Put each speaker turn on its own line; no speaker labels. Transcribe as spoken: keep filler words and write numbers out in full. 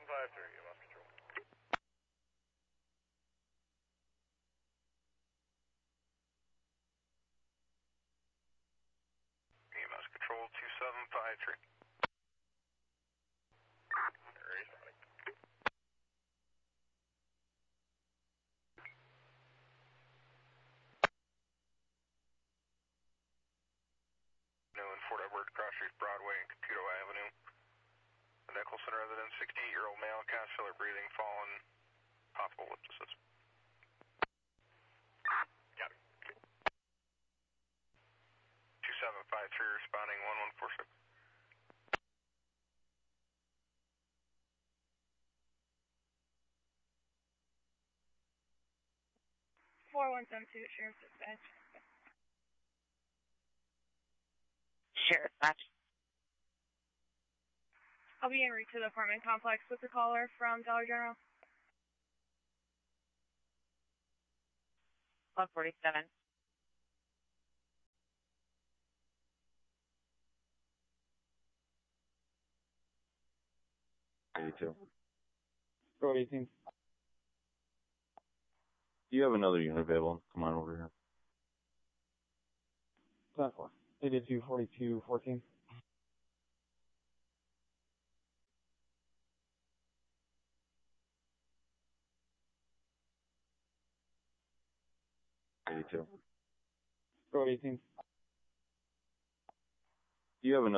five three, you lost control. E M S control two seven five three. Responding. New in Fort Edward, Cross Street Broadway and Computo Avenue. The Nicholson resident, sixty-eight-year-old male, cath filler breathing, fallen, possible lift assist. Got it. two seven five three responding, one one four six.
four one seven two, Sheriff's Dispatch.
Sheriff Dispatch.
I'll be en route to the apartment complex with the caller from Dollar General.
one forty-seven.
eighty-two.
Road eighteen.
Do you have another unit available? Come on over here.
ten four. eighty-two forty-two fourteen.
eighty-two.
Road eighteen.
Do you have another